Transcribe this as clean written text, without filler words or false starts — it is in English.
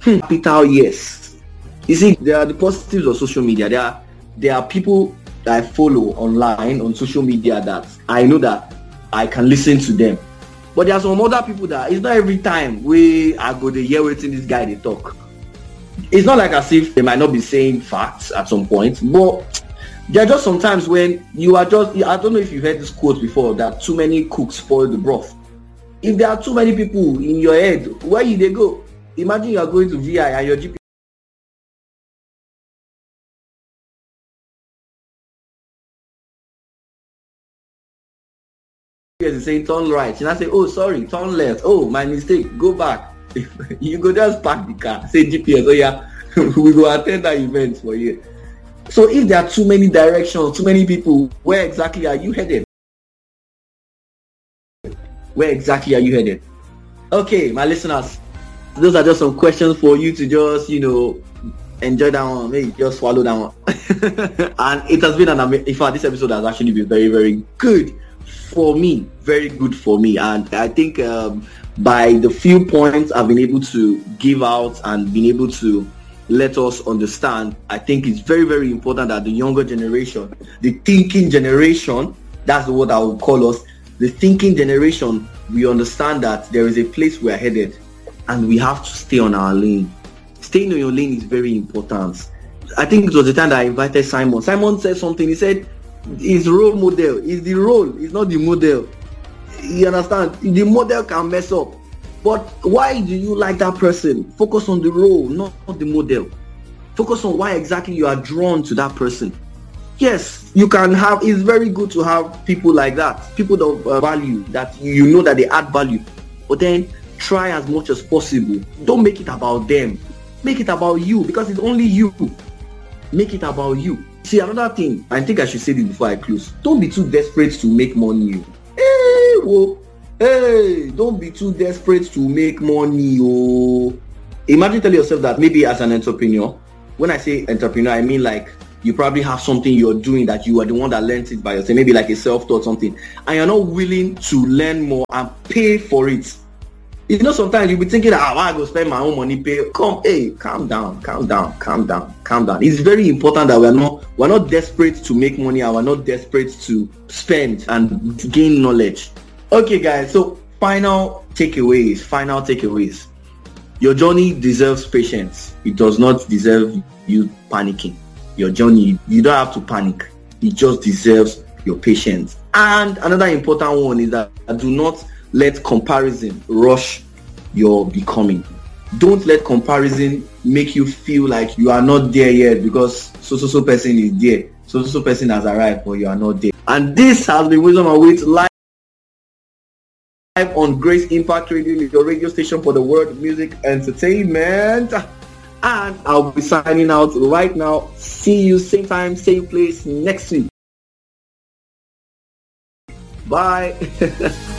Capital yes. You see, there are the positives of social media. There are people that I follow online on social media that I know that I can listen to them. But there are some other people that it's not every time we I go to hear waiting this guy they talk. It's not like as if they might not be saying facts at some point, but there are just sometimes when you are just, I don't know if you've heard this quote before, that too many cooks spoil the broth. If there are too many people in your head, where you they go? Imagine you are going to VI and your GP is saying turn right, and I say, oh sorry, turn left, oh my mistake, go back. You go just park the car, say GPS, oh yeah, we go attend that event for you. So if there are too many directions, too many people, where exactly are you headed? Where exactly are you headed? Okay, my listeners, those are just some questions for you to just, enjoy that one, maybe just swallow that one. And it has been in fact, this episode has actually been very, very good for me, very good for me. And I think by the few points I've been able to give out and been able to let us understand, I think it's very, very important that the younger generation, the thinking generation, that's what I would call us, the thinking generation, we understand that there is a place we're headed and we have to stay on our lane. Staying on your lane is very important. I think it was the time that I invited Simon. Simon said something. He said his role model is the role, it's not the model. You understand? The model can mess up. But why do you like that person? Focus on the role, not the model. Focus on why exactly you are drawn to that person. Yes, you can have, it's very good to have people like that, people of value, that you know that they add value. But then try as much as possible. Don't make it about them. Make it about you, because it's only you. Make it about you. See, another thing, I think I should say this before I close. Don't be too desperate to make money. Hey, don't be too desperate to make money. Imagine telling yourself that maybe as an entrepreneur, when I say entrepreneur, I mean like you probably have something you're doing that you are the one that learns it by yourself, maybe like a self-taught something, and you're not willing to learn more and pay for it. Sometimes you'll be thinking, I go spend my own money, pay. Calm down. It's very important that we're not desperate to make money, and we're not desperate to spend and gain knowledge. Okay, guys, so final takeaways. Your journey deserves patience. It does not deserve you panicking. Your journey, you don't have to panic. It just deserves your patience. And another important one is that do not let comparison rush your becoming. Don't let comparison make you feel like you are not there yet because so person is there. So person has arrived, but you are not there. And this has been Wisdom and Wit live on Grace Impact Radio, your radio station for the world music entertainment. And I'll be signing out right now. See you same time, same place next week. Bye.